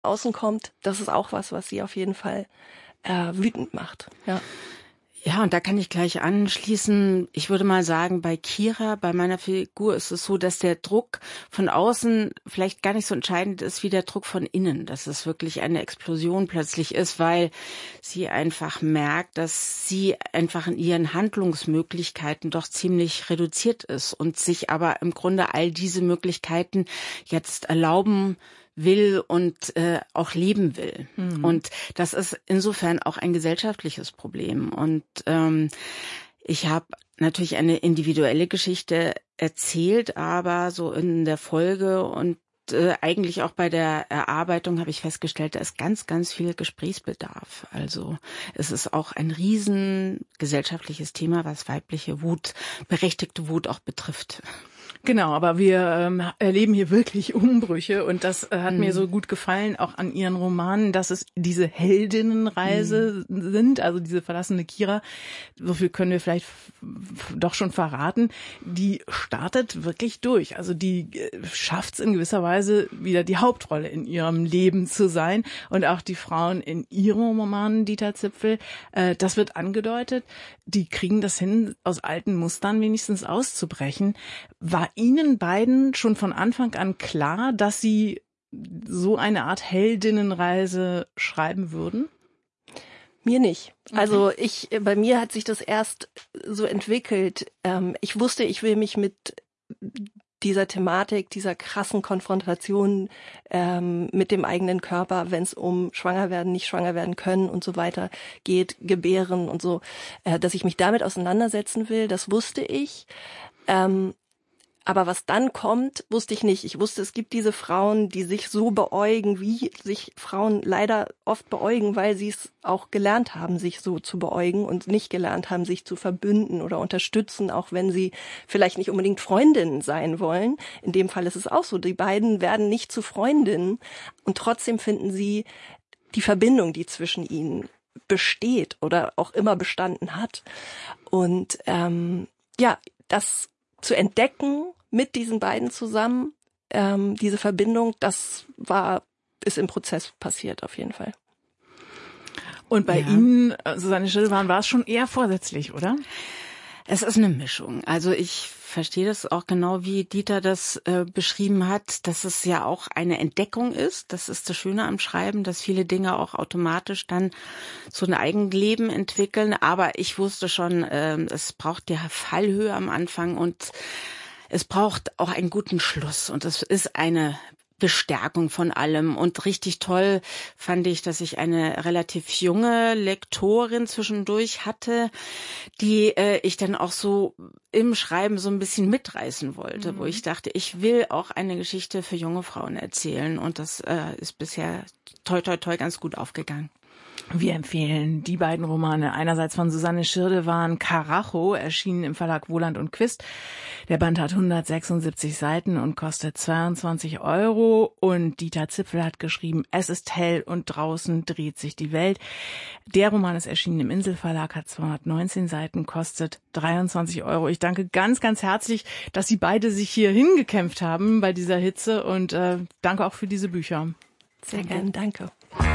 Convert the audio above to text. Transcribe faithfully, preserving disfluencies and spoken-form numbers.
außen kommt, das ist auch was, was sie auf jeden Fall äh, wütend macht. Ja. Ja, und da kann ich gleich anschließen. Ich würde mal sagen, bei Kira, bei meiner Figur ist es so, dass der Druck von außen vielleicht gar nicht so entscheidend ist wie der Druck von innen, dass es wirklich eine Explosion plötzlich ist, weil sie einfach merkt, dass sie einfach in ihren Handlungsmöglichkeiten doch ziemlich reduziert ist und sich aber im Grunde all diese Möglichkeiten jetzt erlauben will und äh, auch leben will. Mhm. Und das ist insofern auch ein gesellschaftliches Problem. Und ähm, ich habe natürlich eine individuelle Geschichte erzählt, aber so in der Folge und äh, eigentlich auch bei der Erarbeitung habe ich festgestellt, da ist ganz, ganz viel Gesprächsbedarf. Also es ist auch ein riesen gesellschaftliches Thema, was weibliche Wut, berechtigte Wut auch betrifft. Genau, aber wir ähm, erleben hier wirklich Umbrüche und das äh, hat mm. mir so gut gefallen, auch an Ihren Romanen, dass es diese Heldinnenreise mm. sind, also diese verlassene Kira, so viel können wir vielleicht f- doch schon verraten, die startet wirklich durch, also die äh, schafft es in gewisser Weise wieder die Hauptrolle in ihrem Leben zu sein und auch die Frauen in ihrem Roman Dieter Zipfel, äh, das wird angedeutet, die kriegen das hin, aus alten Mustern wenigstens auszubrechen. War Ihnen beiden schon von Anfang an klar, dass Sie so eine Art Heldinnenreise schreiben würden? Mir nicht. Also ich, bei mir hat sich das erst so entwickelt. Ähm, ich wusste, ich will mich mit dieser Thematik, dieser krassen Konfrontation ähm, mit dem eigenen Körper, wenn es um schwanger werden, nicht schwanger werden können und so weiter geht, gebären und so, äh, dass ich mich damit auseinandersetzen will, das wusste ich. Ähm, Aber was dann kommt, wusste ich nicht. Ich wusste, es gibt diese Frauen, die sich so beäugen, wie sich Frauen leider oft beäugen, weil sie es auch gelernt haben, sich so zu beäugen und nicht gelernt haben, sich zu verbünden oder unterstützen, auch wenn sie vielleicht nicht unbedingt Freundinnen sein wollen. In dem Fall ist es auch so. Die beiden werden nicht zu Freundinnen und trotzdem finden sie die Verbindung, die zwischen ihnen besteht oder auch immer bestanden hat. Und ähm, ja, das zu entdecken mit diesen beiden zusammen, ähm, diese Verbindung, das war, ist im Prozess passiert auf jeden Fall. Und bei ja. Ihnen, Susanne Schirdewan, war es schon eher vorsätzlich, oder? Es ist eine Mischung. Also ich verstehe das auch genau, wie Dieter das äh, beschrieben hat, dass es ja auch eine Entdeckung ist. Das ist das Schöne am Schreiben, dass viele Dinge auch automatisch dann so ein Eigenleben entwickeln. Aber ich wusste schon, äh, es braucht die Fallhöhe am Anfang und es braucht auch einen guten Schluss. Und es ist eine Bestärkung von allem. Und richtig toll fand ich, dass ich eine relativ junge Lektorin zwischendurch hatte, die äh, ich dann auch so im Schreiben so ein bisschen mitreißen wollte, mhm. wo ich dachte, ich will auch eine Geschichte für junge Frauen erzählen. Und das äh, ist bisher toi toi toi ganz gut aufgegangen. Wir empfehlen die beiden Romane. Einerseits von Susanne Schirdewan, Karacho, erschienen im Verlag Wohland und Quist. Der Band hat hundertsechsundsiebzig Seiten und kostet zweiundzwanzig Euro. Und Dieter Zipfel hat geschrieben, es ist hell und draußen dreht sich die Welt. Der Roman ist erschienen im Inselverlag, hat zweihundertneunzehn Seiten, kostet dreiundzwanzig Euro. Ich danke ganz, ganz herzlich, dass Sie beide sich hier hingekämpft haben bei dieser Hitze und äh, danke auch für diese Bücher. Sehr gerne, danke.